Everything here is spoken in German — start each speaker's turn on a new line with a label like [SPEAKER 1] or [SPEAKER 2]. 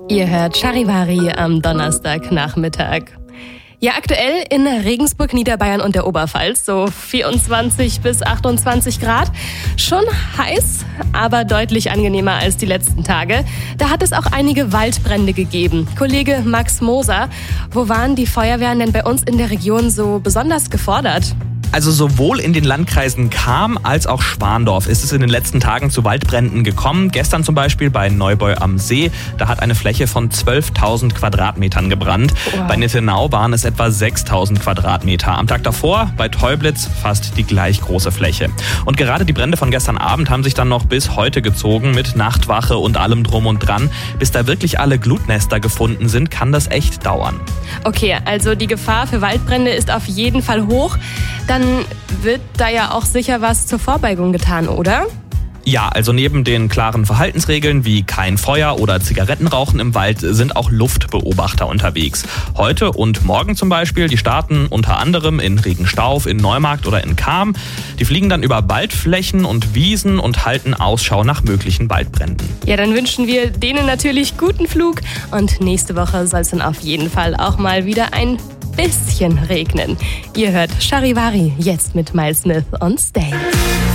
[SPEAKER 1] Ihr hört Charivari am Donnerstagnachmittag. Ja, aktuell in Regensburg, Niederbayern und der Oberpfalz so 24 bis 28 Grad. Schon heiß, aber deutlich angenehmer als die letzten Tage. Da hat es auch einige Waldbrände gegeben. Kollege Max Moser, wo waren die Feuerwehren denn bei uns in der Region so besonders gefordert?
[SPEAKER 2] Also sowohl in den Landkreisen Cham als auch Schwandorf ist es in den letzten Tagen zu Waldbränden gekommen. Gestern zum Beispiel bei Neubeu am See, da hat eine Fläche von 12.000 Quadratmetern gebrannt. Wow. Bei Nittenau waren es etwa 6.000 Quadratmeter. Am Tag davor bei Teublitz fast die gleich große Fläche. Und gerade die Brände von gestern Abend haben sich dann noch bis heute gezogen mit Nachtwache und allem drum und dran. Bis da wirklich alle Glutnester gefunden sind, kann das echt dauern.
[SPEAKER 1] Okay, also die Gefahr für Waldbrände ist auf jeden Fall hoch. Dann wird da ja auch sicher was zur Vorbeugung getan, oder?
[SPEAKER 2] Ja, also neben den klaren Verhaltensregeln wie kein Feuer oder Zigarettenrauchen im Wald sind auch Luftbeobachter unterwegs. Heute und morgen zum Beispiel, die starten unter anderem in Regenstauf, in Neumarkt oder in Cham. Die fliegen dann über Waldflächen und Wiesen und halten Ausschau nach möglichen Waldbränden.
[SPEAKER 1] Ja, dann wünschen wir denen natürlich guten Flug und nächste Woche soll es dann auf jeden Fall auch mal wieder ein bisschen regnen. Ihr hört Charivari jetzt mit Miles Smith und Stay.